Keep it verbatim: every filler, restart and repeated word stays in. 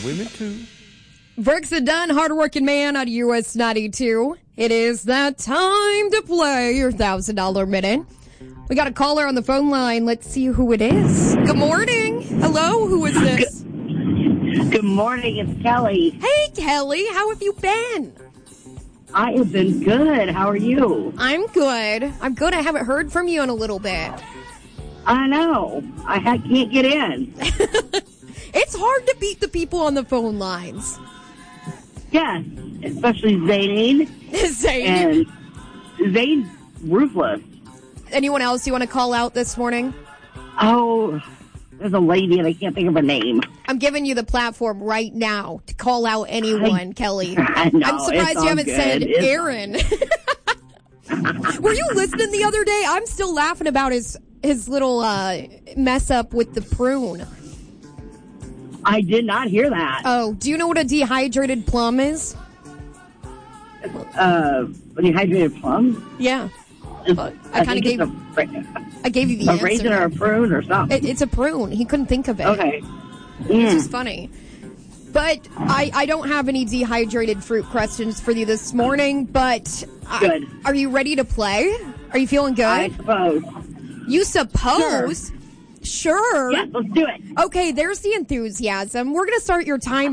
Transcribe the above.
women too. Brooks and Dunn, hardworking man on U S ninety-two. It is that time to play your one thousand dollars minute. We got a caller on the phone line. Let's see who it is. Good morning. Hello, who is this? Good morning, it's Kelly. Hey, Kelly. How have you been? I have been good. How are you? I'm good. I'm good. I haven't heard from you in a little bit. I know. I ha- can't get in. It's hard to beat the people on the phone lines. Yes, especially Zane. Zane. And Zane's ruthless. Anyone else you want to call out this morning? Oh, there's a lady and I can't think of her name. I'm giving you the platform right now to call out anyone, I, Kelly. I know, I'm surprised you haven't good. said it's Aaron. Were you listening the other day? I'm still laughing about his his little uh, mess up with the prune. I did not hear that. Oh, do you know what a dehydrated plum is? Uh, dehydrated plum? Yeah. It's, Uh, I, I kind of gave a, I gave you the a answer. raisin or a prune or something. It, it's a prune. He couldn't think of it. Okay. It's Mm. just funny. But I, I don't have any dehydrated fruit questions for you this morning, but Good. I, are you ready to play? Are you feeling good? I suppose. You suppose? Sure. Yes, let's do it. Okay, there's the enthusiasm. We're going to start your timer.